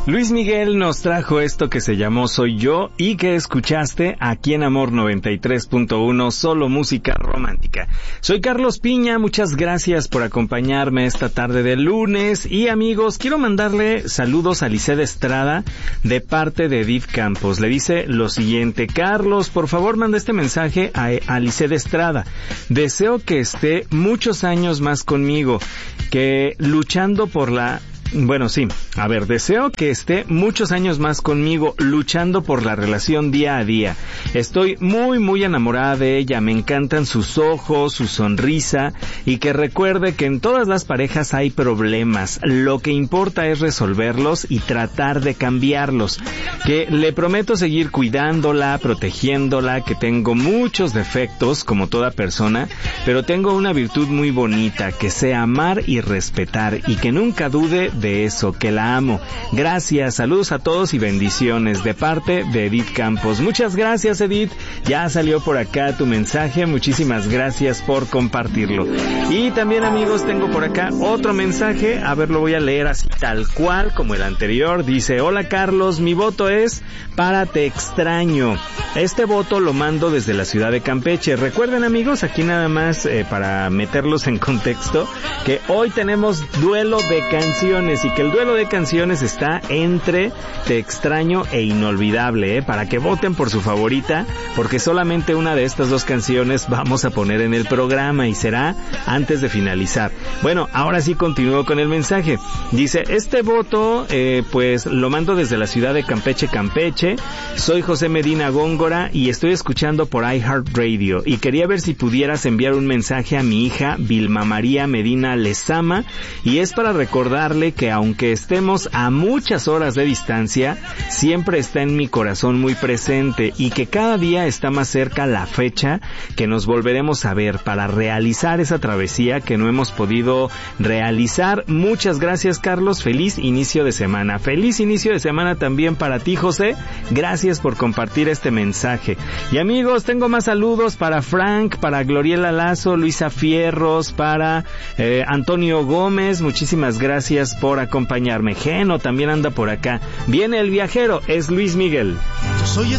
Luis Miguel nos trajo esto que se llamó Soy Yo y que escuchaste aquí en Amor 93.1, solo música romántica. Soy Carlos Piña, muchas gracias por acompañarme esta tarde de lunes y amigos, quiero mandarle saludos a Lisette Estrada de parte de Edith Campos. Le dice lo siguiente: Carlos, por favor manda este mensaje a Lisette Estrada. Deseo que esté muchos años más conmigo, que luchando por la... Bueno, sí, a ver, deseo que esté muchos años más conmigo luchando por la relación día a día. Estoy muy enamorada de ella, me encantan sus ojos, su sonrisa, y que recuerde que en todas las parejas hay problemas. Lo que importa es resolverlos y tratar de cambiarlos. Que le prometo seguir cuidándola, protegiéndola, que tengo muchos defectos como toda persona, pero tengo una virtud muy bonita, que sé amar y respetar, y que nunca dude de eso, que la amo. Gracias, saludos a todos y bendiciones de parte de Edith Campos. Muchas gracias, Edith, ya salió por acá tu mensaje, muchísimas gracias por compartirlo. Y también, amigos, tengo por acá otro mensaje, a ver, lo voy a leer así tal cual como el anterior. Dice: hola Carlos, mi voto es para Te Extraño. Este voto lo mando desde la ciudad de Campeche. Recuerden, amigos, aquí nada más para meterlos en contexto, que hoy tenemos duelo de canciones y que el duelo de canciones está entre Te Extraño e Inolvidable, para que voten por su favorita, porque solamente una de estas dos canciones vamos a poner en el programa y será antes de finalizar. Bueno, ahora sí continúo con el mensaje. Dice: este voto pues lo mando desde la ciudad de Campeche, Campeche. Soy José Medina Góngora y estoy escuchando por iHeartRadio y quería ver si pudieras enviar un mensaje a mi hija Vilma María Medina Lezama, y es para recordarle que aunque estemos a muchas horas de distancia, siempre está en mi corazón muy presente, y que cada día está más cerca la fecha que nos volveremos a ver para realizar esa travesía que no hemos podido realizar. Muchas gracias, Carlos, feliz inicio de semana. Feliz inicio de semana también para ti, José, gracias por compartir este mensaje. Y amigos, tengo más saludos para Frank, para Gloriela Lazo, Luisa Fierros, para Antonio Gómez, muchísimas gracias por acompañarme. Geno también anda por acá. Viene el viajero, es Luis Miguel. Yo soy